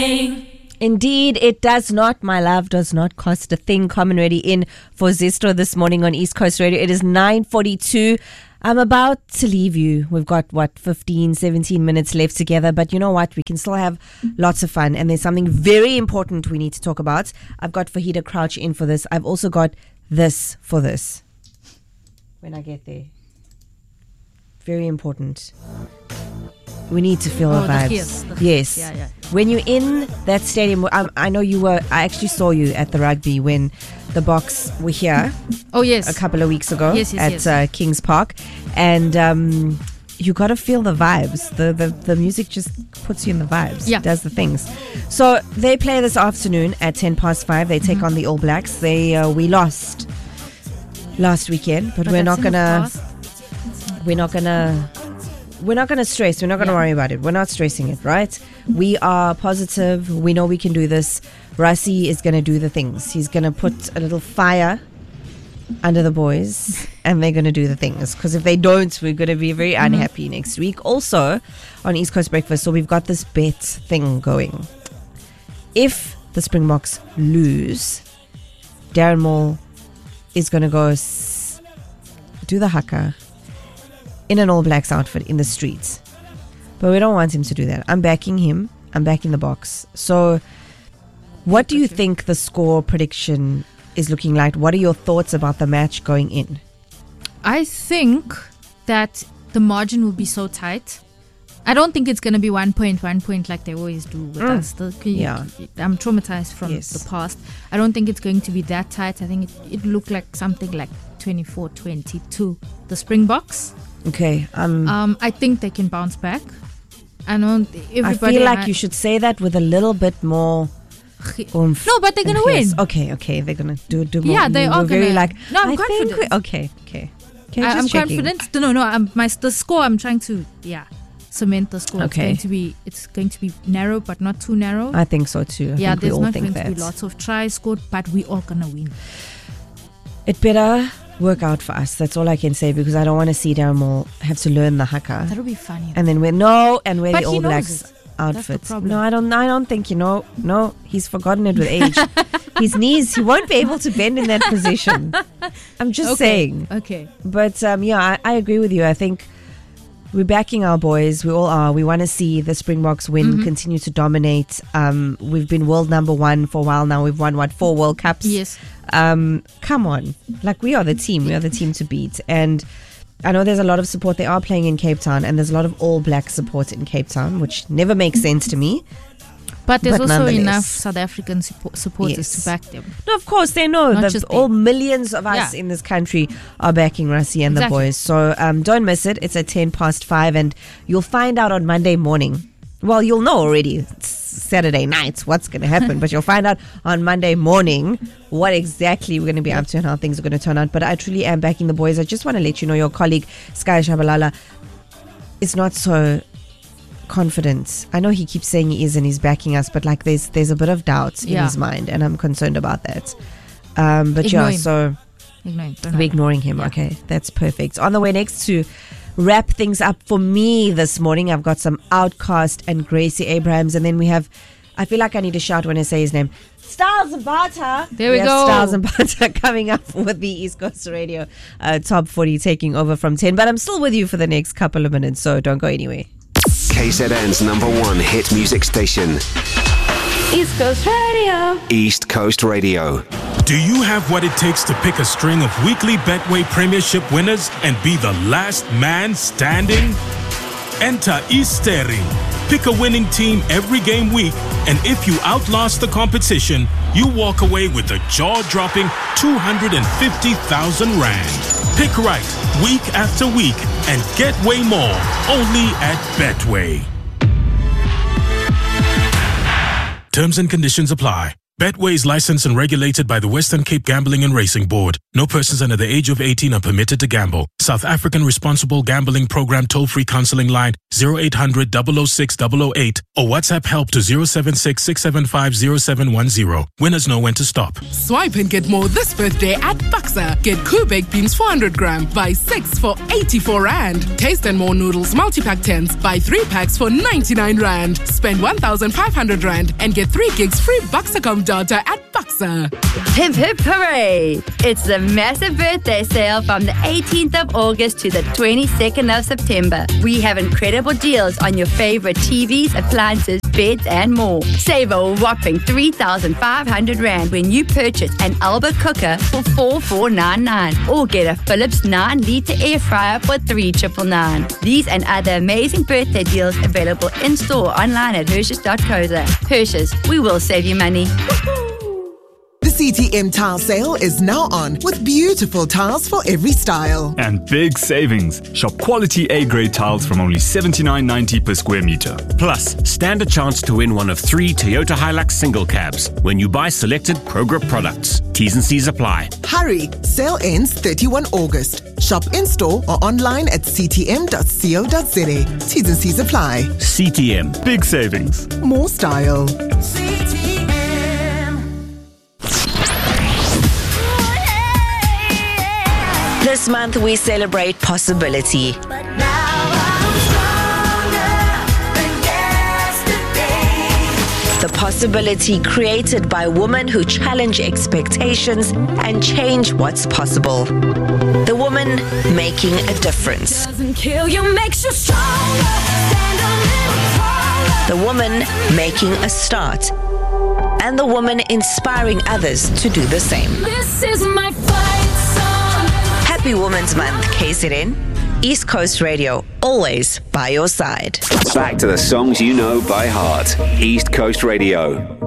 Indeed, it does not. My love does not cost a thing. Common ready in for Zesto this morning on East Coast Radio. It is 9:42. I'm about to leave you. We've got, 15, 17 minutes left together. But you know what? We can still have lots of fun. And there's something very important we need to talk about. I've got Fahida Crouch in for this. I've also got this for this. When I get there. Very important. We need to feel the vibes. Yes. Yeah. When you're in that stadium, I know you were, I actually saw you at the rugby when the Boks were here. Oh, yes. A couple of weeks ago yes. at Kings Park. And you got to feel the vibes. The music just puts you in the vibes. Yeah. Does the things. So they play this afternoon at 5:10. They take on the All Blacks. We lost last weekend, but we're not gonna stress. We're not going to worry about it. We're not stressing it, right? We are positive. We know we can do this. Rassie is going to do the things. He's going to put a little fire under the boys and they're going to do the things. Because if they don't, we're going to be very unhappy next week. Also, on East Coast Breakfast, so we've got this bet thing going. If the Springboks lose, Darren Moore is going to go do the haka in an All Blacks outfit in the streets. But we don't want him to do that. I'm backing him. I'm backing the Boks. So what do you think the score prediction is looking like? What are your thoughts about the match going in? I think that the margin will be so tight. I don't think it's going to be 1 point like they always do with us. I'm traumatized from the past. I don't think it's going to be that tight. I think it looked like something like 24-22. The Springboks. Okay. I think they can bounce back. I feel like you should say that with a little bit more oomph. No, but they're going to win. Okay. They're going to do more. Yeah, they are going to. No, I'm confident. Okay. I'm confident. No. The score, I'm trying to, cement the score. Okay. It's going to be narrow, but not too narrow. I think so too. There's not going to be lots of tries scored, but we all going to win. It better work out for us. That's all I can say, because I don't want to see Darren Moore have to learn the haka. That'll be funny. And then wear the All Blacks outfits. That's the problem. No, I don't think, no, he's forgotten it with age. His knees, he won't be able to bend in that position. I'm just saying. Okay. But I agree with you. I think we're backing our boys. We all are. We want to see the Springboks win, continue to dominate. We've been world number one for a while now. We've won, 4 World Cups? Yes. Come on. We are the team. We are the team to beat. And I know there's a lot of support. They are playing in Cape Town, and there's a lot of All Black support in Cape Town, which never makes sense to me. But there's also enough South African supporters to back them. No, of course, they know that all millions of us in this country are backing Rassie and the boys. So don't miss it. It's at 5:10, and you'll find out on Monday morning. Well, you'll know already. It's Saturday night what's going to happen, but you'll find out on Monday morning what exactly we're going to be up to and how things are going to turn out. But I truly am backing the boys. I just want to let you know your colleague, Sky Shabalala, is not so confident. I know he keeps saying he is and he's backing us, but there's a bit of doubt in his mind, and I'm concerned about that. But we're ignoring him. Okay, that's perfect. On the way next to wrap things up for me this morning, I've got some Outcast and Gracie Abrahams, and then we have, I feel like I need to shout when I say his name, Styles and Butter. There we go. Styles and Butter coming up with the East Coast Radio Top 40 taking over from 10. But I'm still with you for the next couple of minutes, so don't go anywhere. KZN's #1 hit music station. East Coast Radio. East Coast Radio. Do you have what it takes to pick a string of weekly Betway Premiership winners and be the last man standing? Enter Eastering. Pick a winning team every game week, and if you outlast the competition, you walk away with a jaw-dropping 250,000 Rand. Pick right week after week and get way more only at Betway. Terms and conditions apply. Betway is licensed and regulated by the Western Cape Gambling and Racing Board. No persons under the age of 18 are permitted to gamble. South African Responsible Gambling Program toll-free counseling line 0800 006 008 or WhatsApp help to 076 675 0710. Winners know when to stop. Swipe and get more this birthday at Buxa. Get Kubek beans 400 gram, buy 6 for 84 Rand. Taste and More noodles multi-pack 10s, buy 3 packs for 99 Rand. Spend 1,500 Rand and get 3 gigs free Buxa.com data at Buxa. Hip hip hooray! It's the massive birthday sale from the 18th of August to the 22nd of September. We have incredible deals on your favorite TVs, appliances, beds and more. Save a whopping 3,500 Rand when you purchase an Albert cooker for 4,499 or get a Philips 9-litre air fryer for 3,999. These and other amazing birthday deals available in store online at Hershey's.co.za. Hershey's, we will save you money. The CTM tile sale is now on with beautiful tiles for every style. And big savings. Shop quality A-grade tiles from only $79.90 per square meter. Plus, stand a chance to win one of 3 Toyota Hilux single cabs when you buy selected Progrip products. T's and C's apply. Hurry! Sale ends 31 August. Shop in-store or online at ctm.co.za. T's and C's apply. CTM. Big savings. More style. This month we celebrate possibility. The possibility created by women who challenge expectations and change what's possible. The woman making a difference. The woman making a start. And the woman inspiring others to do the same. This is my fight song. Happy Women's Month, KZN. East Coast Radio, always by your side. Back to the songs you know by heart. East Coast Radio.